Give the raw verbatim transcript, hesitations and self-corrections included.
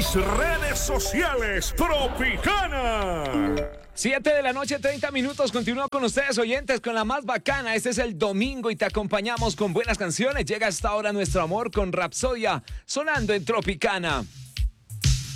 mis redes sociales, Tropicana. Siete de la noche, treinta minutos. Continúo con ustedes, oyentes, con la más bacana. Este es el domingo y te acompañamos con buenas canciones. Llega hasta ahora nuestro amor con Rapsodia, sonando en Tropicana.